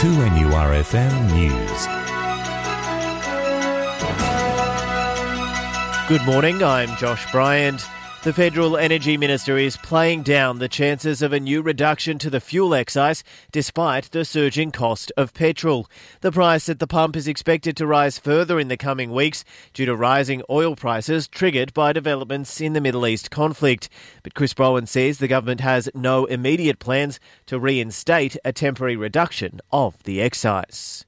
2NURFM News. Good morning, I'm Josh Bryant. The Federal Energy Minister is playing down the chances of a new reduction to the fuel excise despite the surging cost of petrol. The price at the pump is expected to rise further in the coming weeks due to rising oil prices triggered by developments in the Middle East conflict. But Chris Bowen says the government has no immediate plans to reinstate a temporary reduction of the excise.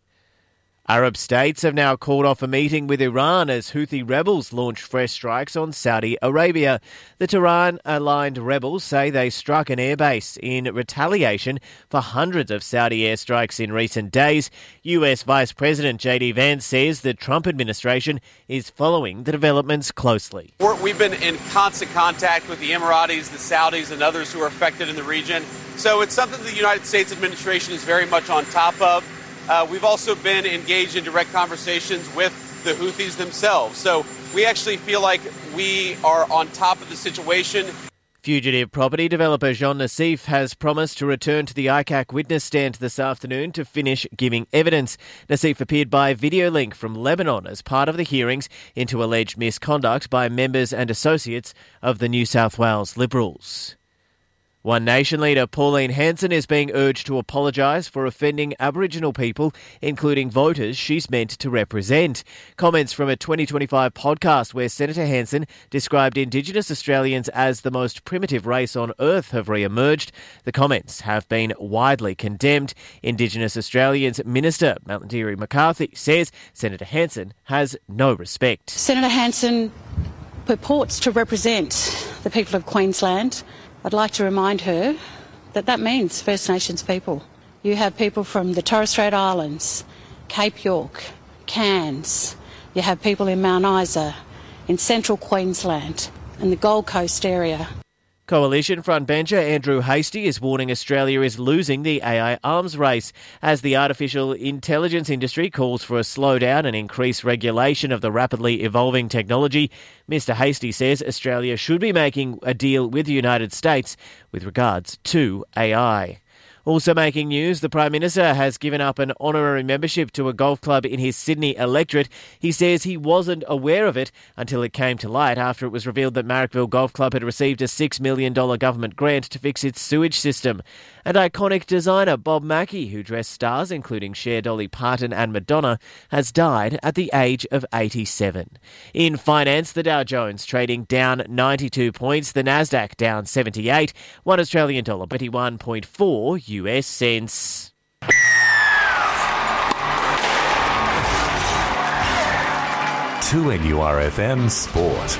Arab states have now called off a meeting with Iran as Houthi rebels launch fresh strikes on Saudi Arabia. The Tehran-aligned rebels say they struck an airbase in retaliation for hundreds of Saudi airstrikes in recent days. US Vice President J.D. Vance says the Trump administration is following the developments closely. We've been in constant contact with the Emiratis, the Saudis, and others who are affected in the region. So it's something the United States administration is very much on top of. We've also been engaged in direct conversations with the Houthis themselves. So we actually feel like we are on top of the situation. Fugitive property developer Jean Nassif has promised to return to the ICAC witness stand this afternoon to finish giving evidence. Nassif appeared by video link from Lebanon as part of the hearings into alleged misconduct by members and associates of the New South Wales Liberals. One Nation leader Pauline Hanson is being urged to apologise for offending Aboriginal people, including voters she's meant to represent. Comments from a 2025 podcast where Senator Hanson described Indigenous Australians as the most primitive race on earth have re-emerged. The comments have been widely condemned. Indigenous Australians Minister Malindiri McCarthy says Senator Hanson has no respect. Senator Hanson purports to represent the people of Queensland. I'd like to remind her that that means First Nations people. You have people from the Torres Strait Islands, Cape York, Cairns. You have people in Mount Isa, in central Queensland and the Gold Coast area. Coalition frontbencher Andrew Hastie is warning Australia is losing the AI arms race as the artificial intelligence industry calls for a slowdown and increased regulation of the rapidly evolving technology. Mr Hastie says Australia should be making a deal with the United States with regards to AI. Also making news, the Prime Minister has given up an honorary membership to a golf club in his Sydney electorate. He says he wasn't aware of it until it came to light after it was revealed that Marrickville Golf Club had received a $6 million government grant to fix its sewage system. And iconic designer Bob Mackie, who dressed stars including Cher, Dolly Parton and Madonna, has died at the age of 87. In finance, the Dow Jones trading down 92 points, the Nasdaq down 78, $1 Australian dollar 21.4 US cents. To NURFM Sport.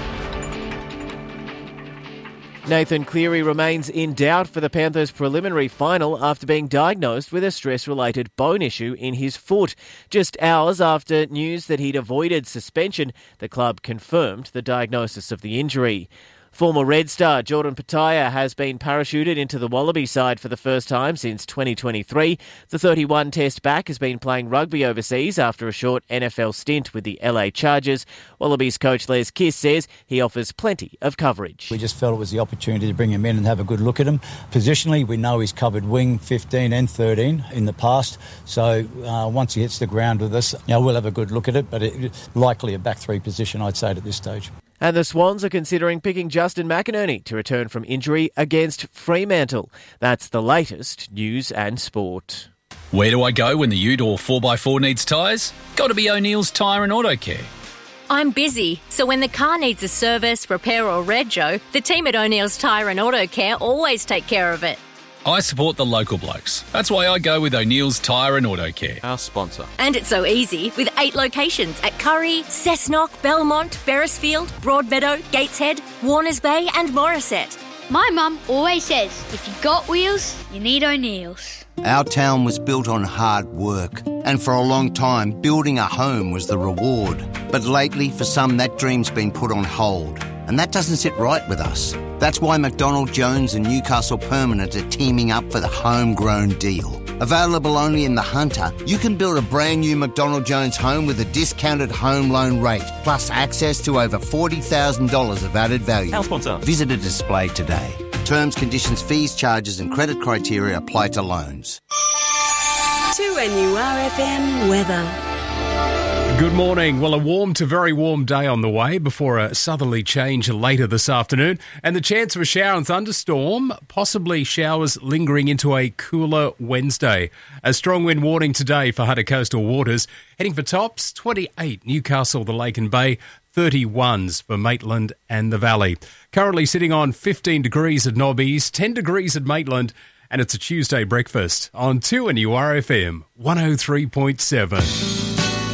Nathan Cleary remains in doubt for the Panthers' preliminary final after being diagnosed with a stress-related bone issue in his foot. Just hours after news that he'd avoided suspension, the club confirmed the diagnosis of the injury. Former Red Star Jordan Petaia has been parachuted into the Wallaby side for the first time since 2023. The 31-test back has been playing rugby overseas after a short NFL stint with the LA Chargers. Wallabies coach Les Kiss says he offers plenty of coverage. We just felt it was the opportunity to bring him in and have a good look at him. Positionally, we know he's covered wing 15 and 13 in the past. So once he hits the ground with us, we'll have a good look at it, but likely a back three position, I'd say, at this stage. And the Swans are considering picking Justin McInerney to return from injury against Fremantle. That's the latest news and sport. Where do I go when the ute or 4x4 needs tyres? Got to be O'Neill's Tyre and Auto Care. I'm busy, so when the car needs a service, repair or rego, the team at O'Neill's Tyre and Auto Care always take care of it. I support the local blokes. That's why I go with O'Neill's Tyre and Auto Care, our sponsor. And it's so easy with 8 locations at Curry, Cessnock, Belmont, Beresfield, Broadmeadow, Gateshead, Warners Bay and Morisset. My mum always says, if you got wheels, you need O'Neill's. Our town was built on hard work, and for a long time, building a home was the reward. But lately, for some, that dream's been put on hold, and that doesn't sit right with us. That's why McDonald Jones and Newcastle Permanent are teaming up for the homegrown deal. Available only in the Hunter, you can build a brand new McDonald Jones home with a discounted home loan rate, plus access to over $40,000 of added value. Our sponsor. Visit a display today. Terms, conditions, fees, charges and credit criteria apply to loans. 2NURFM weather. Good morning. Well, a warm to very warm day on the way before a southerly change later this afternoon, and the chance of a shower and thunderstorm, possibly showers lingering into a cooler Wednesday. A strong wind warning today for Hunter coastal waters. Heading for tops, 28 Newcastle, the Lake and Bay, 31s for Maitland and the Valley. Currently sitting on 15 degrees at Nobbies, 10 degrees at Maitland, and it's a Tuesday breakfast on 2NURFM 103.7.